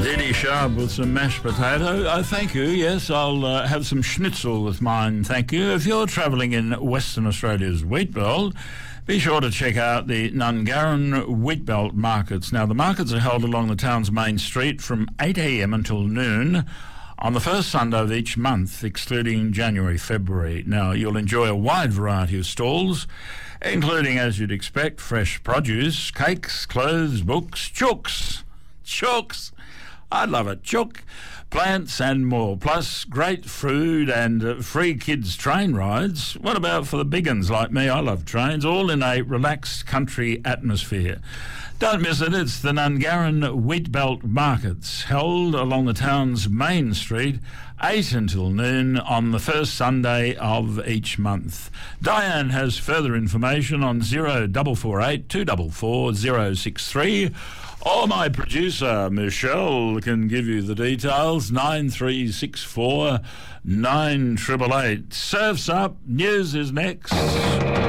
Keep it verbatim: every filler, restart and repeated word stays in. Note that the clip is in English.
Didi Sharp with some mashed potato. Oh, thank you. Yes, I'll uh, have some schnitzel with mine, thank you. If you're travelling in Western Australia's wheat belt, be sure to check out the Nungarran wheat belt markets. Now, the markets are held along the town's main street from eight a.m. until noon on the first Sunday of each month, excluding January, February. Now, you'll enjoy a wide variety of stalls, including, as you'd expect, fresh produce, cakes, clothes, books, chooks, chooks. I love it. Chook, plants and more, plus great food and uh, free kids train rides. What about for the big uns like me? I love trains, all in a relaxed country atmosphere. Don't miss it. It's the Nungarran Wheat Belt Markets, held along the town's main street, eight until noon on the first Sunday of each month. Diane has further information on zero four four eight, two four four, zero six three, or my producer, Michelle, can give you the details, nine three six four, nine eight eight eight. Surf's up, news is next.